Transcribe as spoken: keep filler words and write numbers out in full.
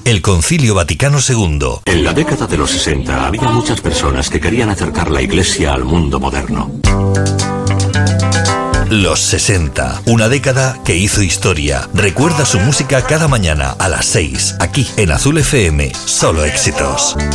el Concilio Vaticano segundo. En la década de los sesenta había muchas personas que querían acercar la Iglesia al mundo moderno. Los sesenta, una década que hizo historia. Recuerda su música cada mañana a las seis, aquí en Azul F M. Solo éxitos.